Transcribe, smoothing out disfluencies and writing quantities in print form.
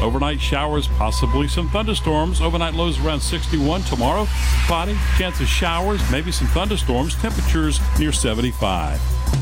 Overnight showers, possibly some thunderstorms. Overnight lows around 61. Tomorrow, cloudy, chance of showers, maybe some thunderstorms. Temperatures near 75.